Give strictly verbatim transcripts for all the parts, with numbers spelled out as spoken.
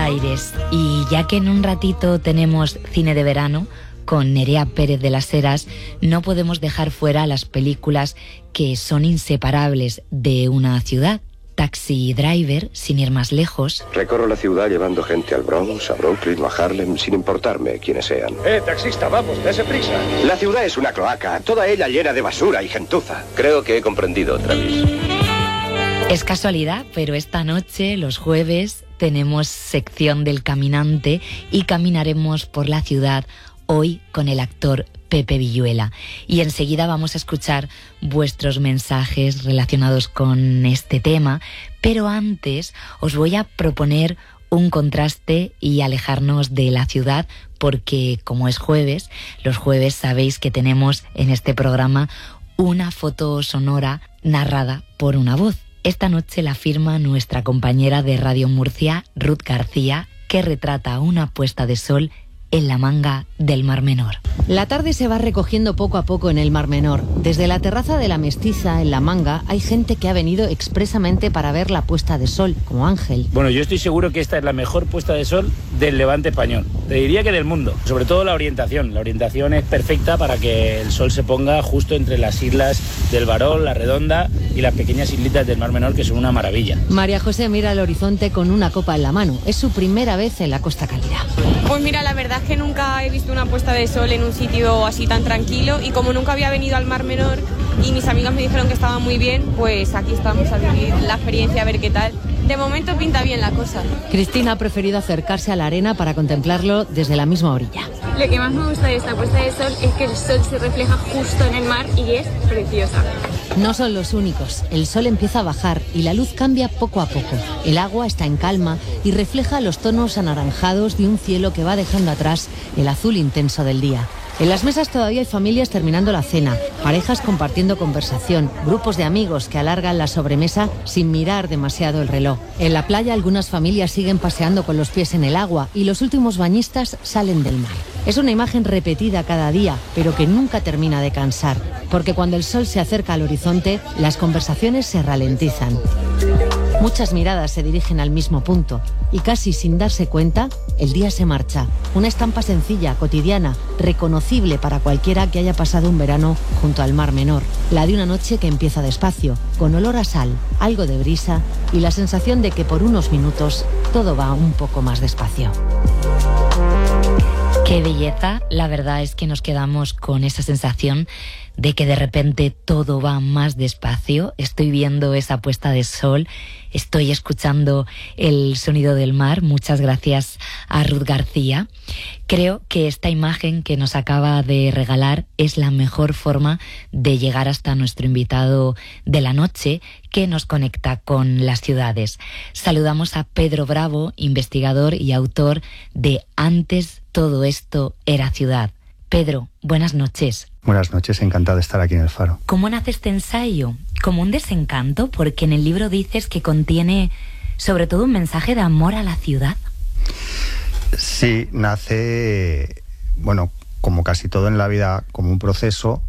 Aires. Y ya que en un ratito tenemos cine de verano con Nerea Pérez de las Heras, no podemos dejar fuera las películas que son inseparables de una ciudad. Taxi Driver, sin ir más lejos. Recorro la ciudad llevando gente al Bronx, a Brooklyn o a Harlem, sin importarme quiénes sean. Eh, taxista, vamos, dése prisa. La ciudad es una cloaca, toda ella llena de basura y gentuza. Creo que he comprendido, Travis. Es casualidad, pero esta noche, los jueves, tenemos sección del caminante y caminaremos por la ciudad hoy con el actor Pepe Villuela. Y enseguida vamos a escuchar vuestros mensajes relacionados con este tema, pero antes os voy a proponer un contraste y alejarnos de la ciudad, porque como es jueves, los jueves sabéis que tenemos en este programa una foto sonora narrada por una voz. Esta noche la firma nuestra compañera de Radio Murcia, Ruth García, que retrata una puesta de sol en la manga del Mar Menor. La tarde se va recogiendo poco a poco en el Mar Menor. Desde la terraza de la Mestiza, en la Manga, hay gente que ha venido expresamente para ver la puesta de sol, como Ángel. Bueno, yo estoy seguro que esta es la mejor puesta de sol del Levante español. Te diría que del mundo. Sobre todo la orientación. La orientación es perfecta para que el sol se ponga justo entre las islas del Barol, la Redonda y las pequeñas islitas del Mar Menor, que son una maravilla. María José mira al horizonte con una copa en la mano. Es su primera vez en la Costa Cálida. Pues mira, la verdad es que nunca he visto una puesta de sol en un sitio así tan tranquilo, y como nunca había venido al Mar Menor y mis amigas me dijeron que estaba muy bien, pues aquí estamos a vivir la experiencia, a ver qué tal. De momento pinta bien la cosa. Cristina ha preferido acercarse a la arena para contemplarlo desde la misma orilla. Lo que más me gusta de esta puesta de sol es que el sol se refleja justo en el mar y es preciosa. No son los únicos. El sol empieza a bajar y la luz cambia poco a poco. El agua está en calma y refleja los tonos anaranjados de un cielo que va dejando atrás el azul intenso del día. En las mesas todavía hay familias terminando la cena, parejas compartiendo conversación, grupos de amigos que alargan la sobremesa sin mirar demasiado el reloj. En la playa algunas familias siguen paseando con los pies en el agua y los últimos bañistas salen del mar. Es una imagen repetida cada día, pero que nunca termina de cansar, porque cuando el sol se acerca al horizonte, las conversaciones se ralentizan. Muchas miradas se dirigen al mismo punto y casi sin darse cuenta, el día se marcha. Una estampa sencilla, cotidiana, reconocible para cualquiera que haya pasado un verano junto al Mar Menor. La de una noche que empieza despacio, con olor a sal, algo de brisa y la sensación de que por unos minutos todo va un poco más despacio. Qué belleza, la verdad es que nos quedamos con esa sensación de que de repente todo va más despacio. Estoy viendo esa puesta de sol, estoy escuchando el sonido del mar. Muchas gracias a Ruth García. Creo que esta imagen que nos acaba de regalar es la mejor forma de llegar hasta nuestro invitado de la noche, que nos conecta con las ciudades. Saludamos a Pedro Bravo, investigador y autor de Antes todo esto era ciudad. Pedro, buenas noches. Buenas noches, encantado de estar aquí en El Faro. ¿Cómo nace este ensayo? Como un desencanto, porque en el libro dices que contiene sobre todo un mensaje de amor a la ciudad. Sí, nace, bueno, como casi todo en la vida, como un proceso.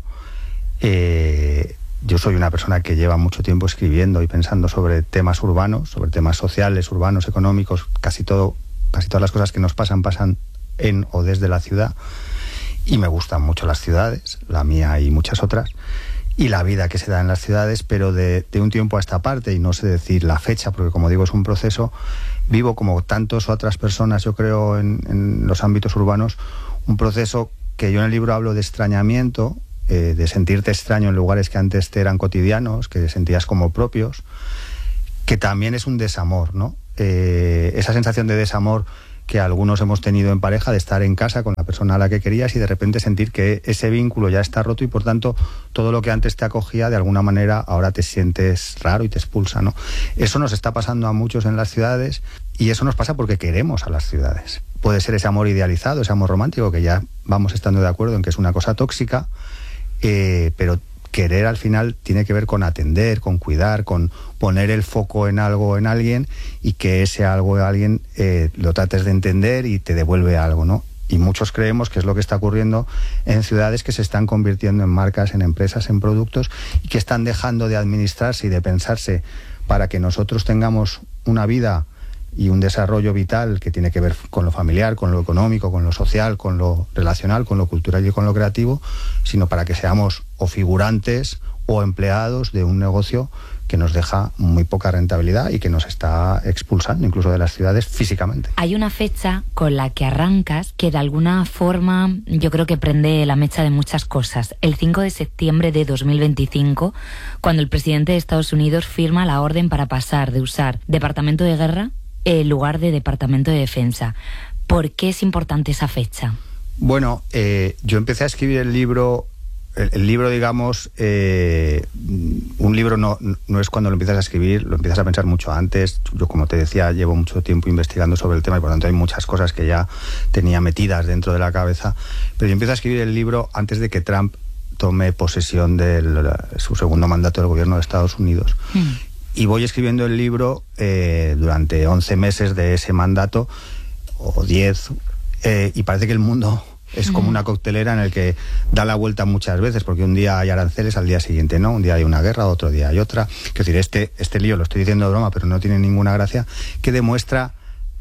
Eh, yo soy una persona que lleva mucho tiempo escribiendo y pensando sobre temas urbanos, sobre temas sociales, urbanos, económicos. Casi todo, casi todas las cosas que nos pasan, pasan en o desde la ciudad. Y me gustan mucho las ciudades, la mía y muchas otras, y la vida que se da en las ciudades, pero de, de un tiempo a esta parte, y no sé decir la fecha, porque como digo es un proceso, vivo como tantas otras personas, yo creo, en, en los ámbitos urbanos, un proceso que yo en el libro hablo de extrañamiento, eh, de sentirte extraño en lugares que antes te eran cotidianos, que sentías como propios, que también es un desamor, ¿no? Eh, esa sensación de desamor que algunos hemos tenido en pareja, de estar en casa con la persona a la que querías y de repente sentir que ese vínculo ya está roto y por tanto todo lo que antes te acogía de alguna manera ahora te sientes raro y te expulsa, ¿no? Eso nos está pasando a muchos en las ciudades y eso nos pasa porque queremos a las ciudades. Puede ser ese amor idealizado, ese amor romántico, que ya vamos estando de acuerdo en que es una cosa tóxica, eh, pero querer al final tiene que ver con atender, con cuidar, con poner el foco en algo, en alguien, y que ese algo en alguien eh, lo trates de entender y te devuelve algo, ¿no? Y muchos creemos que es lo que está ocurriendo en ciudades que se están convirtiendo en marcas, en empresas, en productos, y que están dejando de administrarse y de pensarse para que nosotros tengamos una vida y un desarrollo vital que tiene que ver con lo familiar, con lo económico, con lo social, con lo relacional, con lo cultural y con lo creativo, sino para que seamos o figurantes o empleados de un negocio que nos deja muy poca rentabilidad y que nos está expulsando incluso de las ciudades físicamente. Hay una fecha con la que arrancas que de alguna forma yo creo que prende la mecha de muchas cosas. El cinco de septiembre de dos mil veinticinco, cuando el presidente de Estados Unidos firma la orden para pasar de usar Departamento de Guerra en lugar de Departamento de Defensa. ¿Por qué es importante esa fecha? Bueno, eh, yo empecé a escribir el libro... El, el libro, digamos, eh, un libro no, no es cuando lo empiezas a escribir, lo empiezas a pensar mucho antes. Yo, como te decía, llevo mucho tiempo investigando sobre el tema y por lo tanto hay muchas cosas que ya tenía metidas dentro de la cabeza. Pero yo empiezo a escribir el libro antes de que Trump tome posesión de su segundo mandato del gobierno de Estados Unidos. Mm. Y voy escribiendo el libro eh, durante once meses de ese mandato, o diez, eh, y parece que el mundo... es como una coctelera en el que da la vuelta muchas veces, porque un día hay aranceles, al día siguiente no, un día hay una guerra, otro día hay otra. Es decir, este, este lío, lo estoy diciendo de broma, pero no tiene ninguna gracia, que demuestra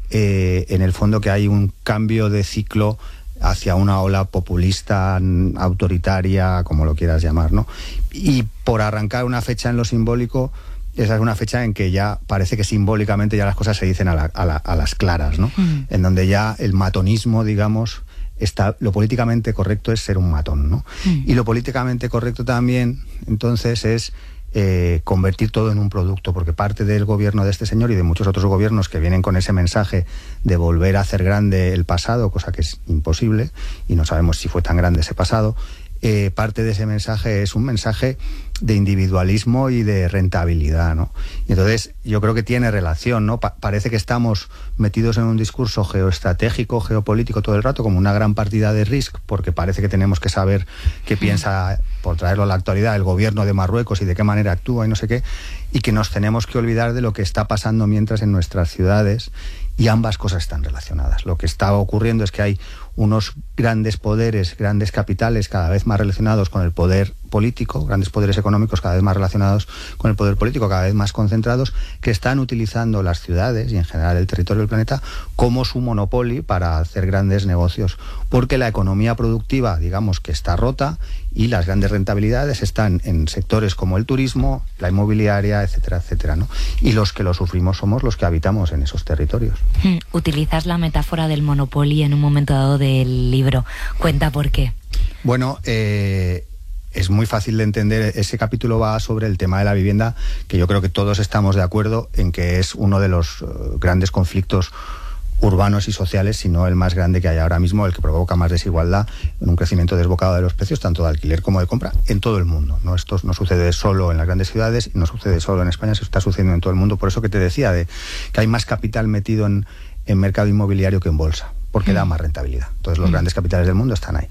eh, en el fondo que hay un cambio de ciclo hacia una ola populista, autoritaria, como lo quieras llamar, ¿no? Y por arrancar una fecha en lo simbólico, esa es una fecha en que ya parece que simbólicamente ya las cosas se dicen a, la, a, la, a las claras, ¿no? Mm. En donde ya el matonismo, digamos... Está, lo políticamente correcto es ser un matón, ¿no? Mm. Y lo políticamente correcto también, entonces, es eh, convertir todo en un producto, porque parte del gobierno de este señor y de muchos otros gobiernos que vienen con ese mensaje de volver a hacer grande el pasado, cosa que es imposible, y no sabemos si fue tan grande ese pasado, eh, parte de ese mensaje es un mensaje de individualismo y de rentabilidad, ¿no? Y entonces yo creo que tiene relación, ¿no? Pa- parece que estamos metidos en un discurso geoestratégico, geopolítico todo el rato, como una gran partida de Risk, porque parece que tenemos que saber qué piensa, por traerlo a la actualidad, el gobierno de Marruecos y de qué manera actúa y no sé qué, y que nos tenemos que olvidar de lo que está pasando mientras en nuestras ciudades, y ambas cosas están relacionadas. Lo que está ocurriendo es que hay unos grandes poderes, grandes capitales cada vez más relacionados con el poder político, grandes poderes económicos cada vez más relacionados con el poder político, cada vez más concentrados, que están utilizando las ciudades y en general el territorio del planeta como su monopolio para hacer grandes negocios, porque la economía productiva, digamos, que está rota, y las grandes rentabilidades están en sectores como el turismo, la inmobiliaria, etcétera, etcétera, ¿no? Y los que lo sufrimos somos los que habitamos en esos territorios. Utilizas la metáfora del monopolio en un momento dado del libro. Cuenta por qué. Bueno, eh... es muy fácil de entender. Ese capítulo va sobre el tema de la vivienda, que yo creo que todos estamos de acuerdo en que es uno de los uh, grandes conflictos urbanos y sociales, si no el más grande que hay ahora mismo, el que provoca más desigualdad, en un crecimiento desbocado de los precios, tanto de alquiler como de compra, en todo el mundo, ¿no? Esto no sucede solo en las grandes ciudades, no sucede solo en España, se está sucediendo en todo el mundo. Por eso que te decía de que hay más capital metido en, en mercado inmobiliario que en bolsa, porque mm. da más rentabilidad. Entonces los mm. grandes capitales del mundo están ahí.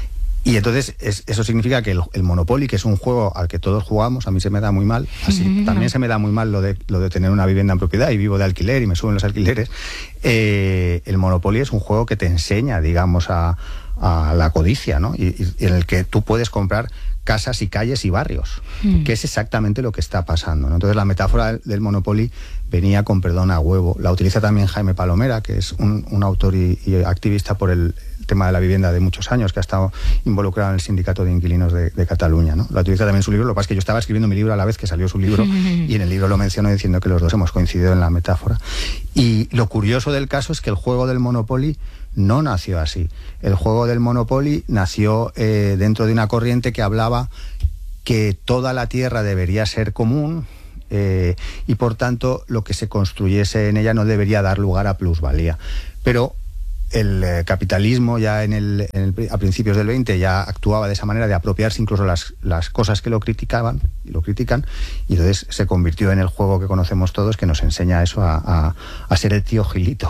Y entonces es, eso significa que el, el Monopoly, que es un juego al que todos jugamos, a mí se me da muy mal, así mm-hmm. también se me da muy mal lo de, lo de tener una vivienda en propiedad y vivo de alquiler y me suben los alquileres. Eh, el Monopoly es un juego que te enseña, digamos, a, a la codicia, ¿no? Y, y en el que tú puedes comprar casas y calles y barrios, mm. que es exactamente lo que está pasando, ¿no? Entonces la metáfora del, del Monopoly venía con perdón a huevo. La utiliza también Jaime Palomera, que es un, un autor y, y activista por el tema de la vivienda de muchos años, que ha estado involucrado en el sindicato de inquilinos de, de Cataluña, ¿no? La utiliza también en su libro. Lo que pasa es que yo estaba escribiendo mi libro a la vez que salió su libro y en el libro lo menciono diciendo que los dos hemos coincidido en la metáfora. Y lo curioso del caso es que el juego del Monopoly no nació así. El juego del Monopoly nació eh, dentro de una corriente que hablaba que toda la tierra debería ser común, eh, y por tanto lo que se construyese en ella no debería dar lugar a plusvalía. Pero el eh, capitalismo ya en el, en el, a principios del veinte ya actuaba de esa manera, de apropiarse incluso las, las cosas que lo criticaban y lo critican, y entonces se convirtió en el juego que conocemos todos, que nos enseña eso a, a, a ser el tío Gilito.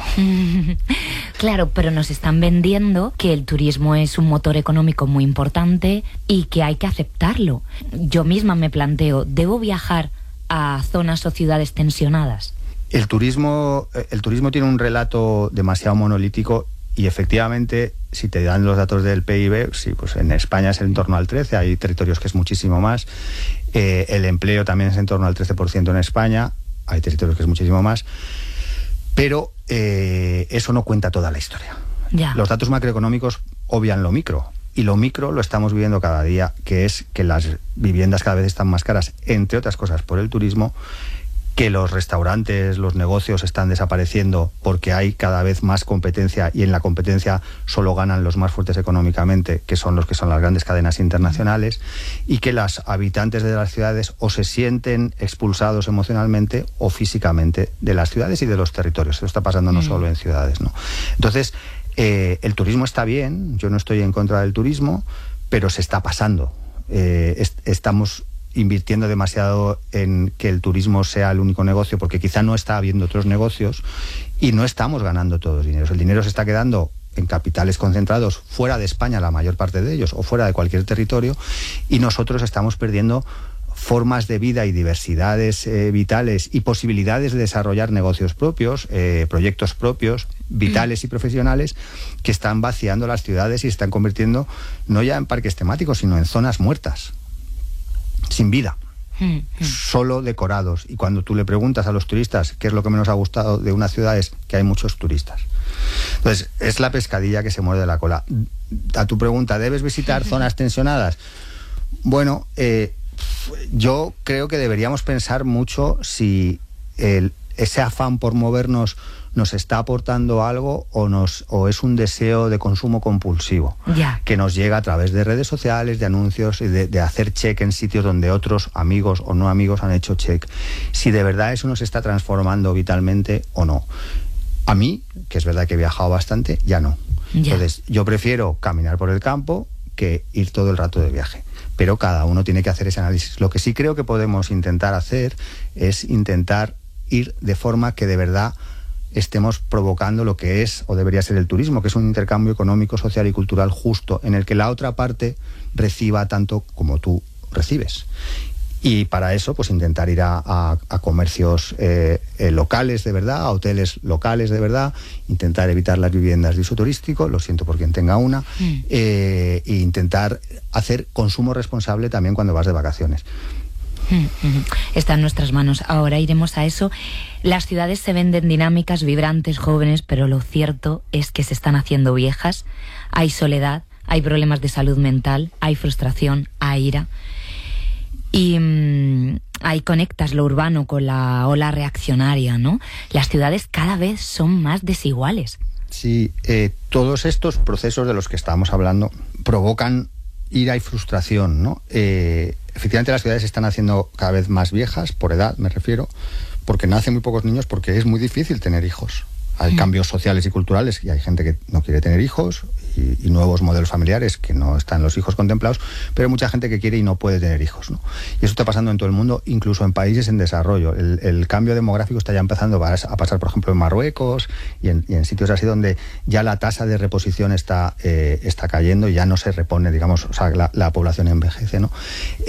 Claro, pero nos están vendiendo que el turismo es un motor económico muy importante y que hay que aceptarlo. Yo misma me planteo, ¿debo viajar a zonas o ciudades tensionadas? El turismo, el turismo tiene un relato demasiado monolítico y efectivamente, si te dan los datos del P I B, sí, pues en España es en torno al trece por ciento, hay territorios que es muchísimo más. Eh, el empleo también es en torno al trece por ciento en España, hay territorios que es muchísimo más. Pero eh, eso no cuenta toda la historia. Ya. Los datos macroeconómicos obvian lo micro, y lo micro lo estamos viviendo cada día, que es que las viviendas cada vez están más caras, entre otras cosas por el turismo, que los restaurantes, los negocios están desapareciendo porque hay cada vez más competencia, y en la competencia solo ganan los más fuertes económicamente, que son los que son las grandes cadenas internacionales, y que los habitantes de las ciudades o se sienten expulsados emocionalmente o físicamente de las ciudades y de los territorios. Esto está pasando no solo en ciudades, ¿no? Entonces, eh, el turismo está bien, yo no estoy en contra del turismo, pero se está pasando. Eh, est- estamos invirtiendo demasiado en que el turismo sea el único negocio, porque quizá no está habiendo otros negocios y no estamos ganando todos los dineros. El dinero se está quedando en capitales concentrados fuera de España, la mayor parte de ellos, o fuera de cualquier territorio, y nosotros estamos perdiendo formas de vida y diversidades eh, vitales y posibilidades de desarrollar negocios propios, eh, proyectos propios, vitales y profesionales, que están vaciando las ciudades y se están convirtiendo no ya en parques temáticos, sino en zonas muertas, sin vida, mm, mm. solo decorados. Y cuando tú le preguntas a los turistas qué es lo que menos ha gustado de una ciudad, es que hay muchos turistas. Entonces, es la pescadilla que se muerde la cola. A tu pregunta, ¿debes visitar zonas tensionadas? Bueno, eh, yo creo que deberíamos pensar mucho si el, ese afán por movernos nos está aportando algo o nos o es un deseo de consumo compulsivo, ya, que nos llega a través de redes sociales, de anuncios y de, de hacer check en sitios donde otros amigos o no amigos han hecho check. Si de verdad eso nos está transformando vitalmente o no. A mí, que es verdad que he viajado bastante, ya no. Ya. Entonces, yo prefiero caminar por el campo que ir todo el rato de viaje. Pero cada uno tiene que hacer ese análisis. Lo que sí creo que podemos intentar hacer es intentar ir de forma que de verdad estemos provocando lo que es o debería ser el turismo, que es un intercambio económico, social y cultural justo, en el que la otra parte reciba tanto como tú recibes. Y para eso, pues intentar ir a, a, a comercios eh, eh, locales de verdad, a hoteles locales de verdad, intentar evitar las viviendas de uso turístico, lo siento por quien tenga una, mm. eh, e intentar hacer consumo responsable también cuando vas de vacaciones. Está en nuestras manos. Ahora iremos a eso. Las ciudades se venden dinámicas, vibrantes, jóvenes, pero lo cierto es que se están haciendo viejas. Hay soledad, hay problemas de salud mental, hay frustración, hay ira. Y mmm, ahí conectas lo urbano con la ola reaccionaria, ¿no? Las ciudades cada vez son más desiguales. Sí, eh, todos estos procesos de los que estábamos hablando provocan ira y frustración, ¿no? Eh, efectivamente las ciudades se están haciendo cada vez más viejas, por edad me refiero, porque nacen muy pocos niños, porque es muy difícil tener hijos. Hay mm. cambios sociales y culturales, y hay gente que no quiere tener hijos, y, y nuevos modelos familiares que no están los hijos contemplados, pero hay mucha gente que quiere y no puede tener hijos, ¿no? Y eso está pasando en todo el mundo, incluso en países en desarrollo. El, el cambio demográfico está ya empezando a pasar, por ejemplo, en Marruecos y en, y en sitios así donde ya la tasa de reposición está, eh, está cayendo y ya no se repone, digamos, o sea, la, la población envejece, ¿no?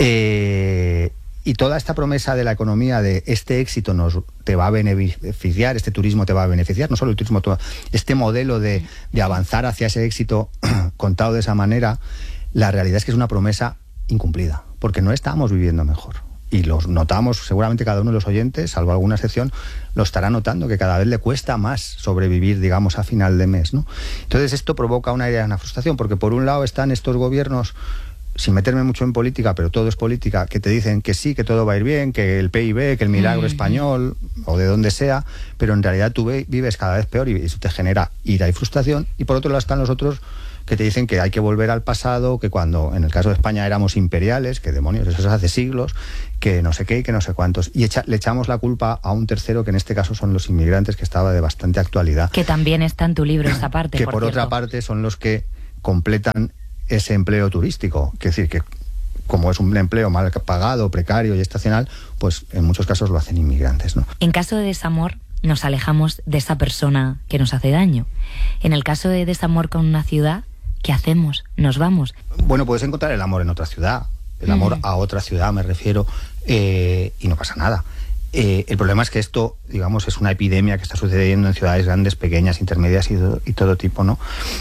Eh... Y toda esta promesa de la economía de este éxito nos te va a beneficiar, este turismo te va a beneficiar, no solo el turismo, este modelo de, de avanzar hacia ese éxito contado de esa manera, la realidad es que es una promesa incumplida, porque no estamos viviendo mejor. Y los notamos, seguramente cada uno de los oyentes, salvo alguna excepción, lo estará notando, que cada vez le cuesta más sobrevivir, digamos, a final de mes, ¿no? Entonces esto provoca una idea de una frustración, porque por un lado están estos gobiernos, sin meterme mucho en política, pero todo es política, que te dicen que sí, que todo va a ir bien, que el P I B, que el milagro mm. español, o de donde sea, pero en realidad tú vives cada vez peor y eso te genera ira y frustración. Y por otro lado están los otros que te dicen que hay que volver al pasado, que cuando en el caso de España éramos imperiales, que demonios, eso es hace siglos, que no sé qué, que no sé cuántos. Y echa, le echamos la culpa a un tercero, que en este caso son los inmigrantes, que estaba de bastante actualidad. Que también está en tu libro esa parte, Que por, por otra parte son los que completan ese empleo turístico, es decir, que como es un empleo mal pagado, precario y estacional, pues en muchos casos lo hacen inmigrantes, ¿no? En caso de desamor, nos alejamos de esa persona que nos hace daño. En el caso de desamor con una ciudad, ¿qué hacemos? ¿Nos vamos? Bueno, puedes encontrar el amor en otra ciudad, el amor mm. a otra ciudad, me refiero, eh, y no pasa nada. Eh, el problema es que esto, digamos, es una epidemia que está sucediendo en ciudades grandes, pequeñas, intermedias y, do, y todo tipo, ¿no?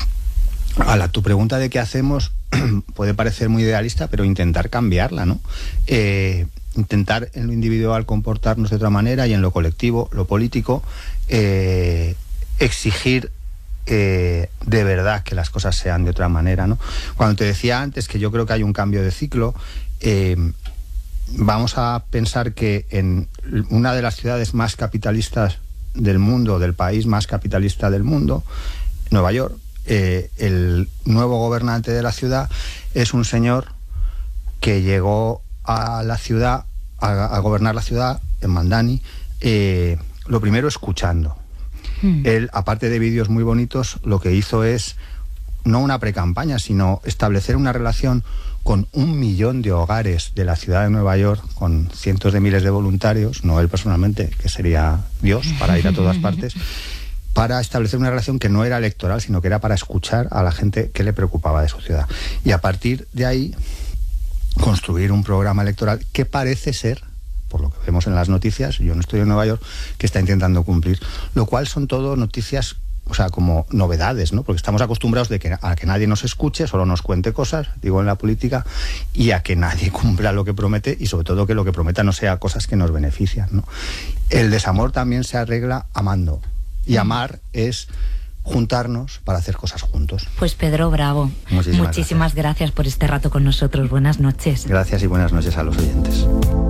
A la, tu pregunta de qué hacemos puede parecer muy idealista, pero intentar cambiarla, ¿no? Eh, intentar en lo individual comportarnos de otra manera y en lo colectivo, lo político, eh, exigir eh, de verdad que las cosas sean de otra manera, ¿no? Cuando te decía antes que yo creo que hay un cambio de ciclo, eh, vamos a pensar que en una de las ciudades más capitalistas del mundo, del país más capitalista del mundo, Nueva York, eh, el nuevo gobernante de la ciudad es un señor que llegó a la ciudad, a, a gobernar la ciudad, en Mandani, eh, lo primero escuchando. Mm. Él, aparte de vídeos muy bonitos, lo que hizo es, no una precampaña, sino establecer una relación con un millón de hogares de la ciudad de Nueva York, con cientos de miles de voluntarios, no él personalmente, que sería Dios para ir a todas partes, para establecer una relación que no era electoral, sino que era para escuchar a la gente que le preocupaba de su ciudad. Y a partir de ahí construir un programa electoral que parece ser, por lo que vemos en las noticias, yo no estoy en Nueva York, que está intentando cumplir, lo cual son todo noticias, o sea, como novedades, ¿no? Porque estamos acostumbrados de que, a que nadie nos escuche, solo nos cuente cosas, digo, en la política, y a que nadie cumpla lo que promete, y sobre todo que lo que prometa no sea cosas que nos benefician, ¿no? El desamor también se arregla amando, y amar es juntarnos para hacer cosas juntos. Pues Pedro Bravo, muchísimas, muchísimas gracias. gracias por este rato con nosotros. Buenas noches. Gracias y buenas noches a los oyentes.